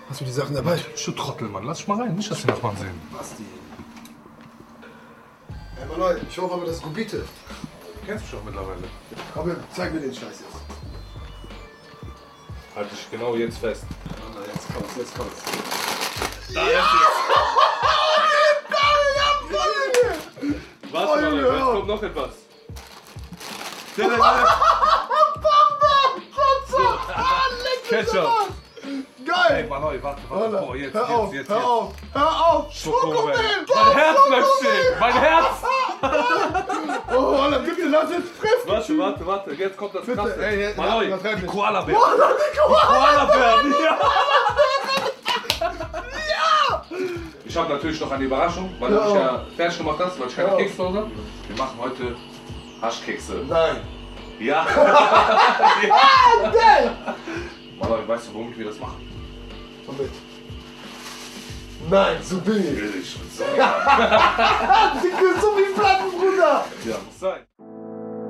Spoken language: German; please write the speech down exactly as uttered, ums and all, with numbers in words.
Hast du die Sachen dabei? Du Trottel, Mann. Lass dich mal rein. Nicht, dass die Nachbarn sehen. Was die? Hey, Mann, ich hoffe aber, das ist Gubite. Du kennst mich doch mittlerweile. Komm her, zeig mir den Scheiß jetzt. Halt dich genau jetzt fest. Na, jetzt kommt's, jetzt kommt's. Da ist es. Was, Mann? Jetzt kommt noch etwas. Ketchup. Geil! Ey, Mann, warte, warte. Oh, jetzt, hör jetzt, auf, jetzt, hör jetzt. auf, hör auf! Schokomel. Schokomel! Mein Herz bleibt stehen. Mein Herz. Oh, Alter, bitte lass es treffen! Warte, warte, warte. Jetzt kommt das Bitte, Krasse. ey, ey, Mann, übertreib die nicht. Koala-Bär. Koala, die Koala! Koala-Bär, ja. Ich habe natürlich noch eine Überraschung, weil du Ja. mich ja fertig gemacht hast, weil ich keine Ja. Kekse habe. Wir machen heute Haschkekse. Nein! Ja. Ah, geil! Mann, weißt du, warum wir das machen? Komm mit. Nein, so bin ich. Will ich. So. Dicke, so